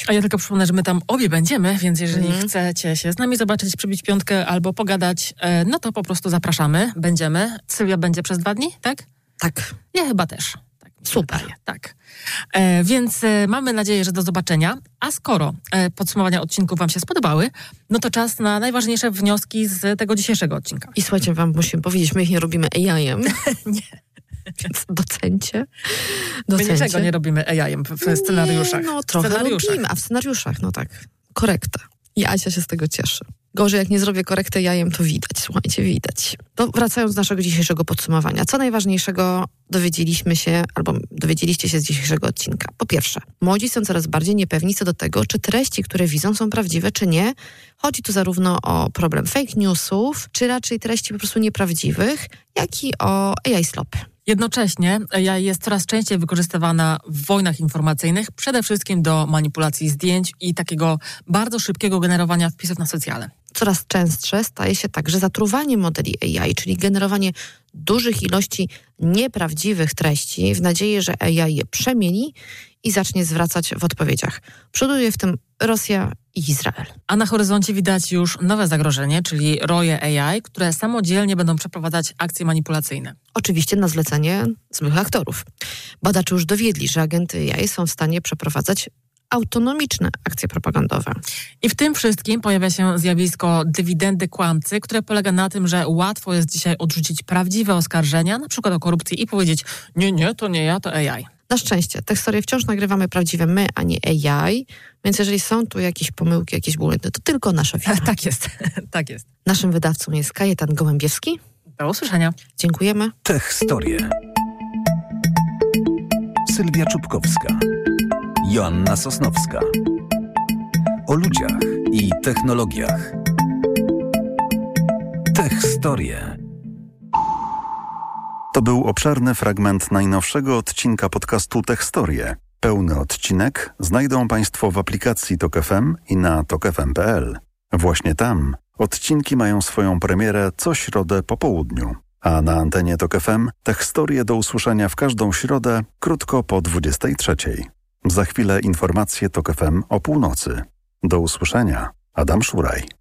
A ja tylko przypomnę, że my tam obie będziemy, więc jeżeli chcecie się z nami zobaczyć, przybić piątkę albo pogadać, no to po prostu zapraszamy, będziemy. Sylwia będzie przez 2 dni, tak? Tak. Ja chyba też. Tak, super. Wydaje. Tak. Więc mamy nadzieję, że do zobaczenia. A skoro podsumowania odcinków wam się spodobały, no to czas na najważniejsze wnioski z tego dzisiejszego odcinka. I słuchajcie, wam musimy powiedzieć, my ich nie robimy AI-em. Nie. Więc docencie. My niczego nie robimy AI-em w scenariuszach. No trochę robimy, a w scenariuszach, no tak. Korekta. I Asia się z tego cieszy. Gorzej, jak nie zrobię korektę AI-em, to widać. Słuchajcie, widać. To wracając do naszego dzisiejszego podsumowania. Co najważniejszego dowiedzieliśmy się, albo dowiedzieliście się z dzisiejszego odcinka? Po pierwsze, młodzi są coraz bardziej niepewni co do tego, czy treści, które widzą, są prawdziwe, czy nie. Chodzi tu zarówno o problem fake newsów, czy raczej treści po prostu nieprawdziwych, jak i o AI slopy. Jednocześnie AI jest coraz częściej wykorzystywana w wojnach informacyjnych, przede wszystkim do manipulacji zdjęć i takiego bardzo szybkiego generowania wpisów na socjale. Coraz częstsze staje się także zatruwanie modeli AI, czyli generowanie dużych ilości nieprawdziwych treści w nadziei, że AI je przemieni i zacznie zwracać w odpowiedziach. Przoduje w tym Rosja i Izrael. A na horyzoncie widać już nowe zagrożenie, czyli roje AI, które samodzielnie będą przeprowadzać akcje manipulacyjne. Oczywiście na zlecenie złych aktorów. Badacze już dowiedli, że agenty AI są w stanie przeprowadzać autonomiczne akcje propagandowe. I w tym wszystkim pojawia się zjawisko dywidendy kłamcy, które polega na tym, że łatwo jest dzisiaj odrzucić prawdziwe oskarżenia, na przykład o korupcję i powiedzieć nie, to nie ja, to AI. Na szczęście, te historie wciąż nagrywamy prawdziwe my, a nie AI, więc jeżeli są tu jakieś pomyłki, jakieś błędy, to tylko nasza wina. Tak jest, tak jest. Naszym wydawcą jest Kajetan Gołębiewski. Do usłyszenia. Dziękujemy. Techstorie. Sylwia Czubkowska. Joanna Sosnowska. O ludziach i technologiach. Techstorie. To był obszerny fragment najnowszego odcinka podcastu Techstorie. Pełny odcinek znajdą Państwo w aplikacji Tok FM i na tokfm.pl. Właśnie tam odcinki mają swoją premierę co środę po południu. A na antenie Tok FM Techstorie do usłyszenia w każdą środę krótko po 23:00. Za chwilę informacje Tok FM o północy. Do usłyszenia. Adam Szuraj.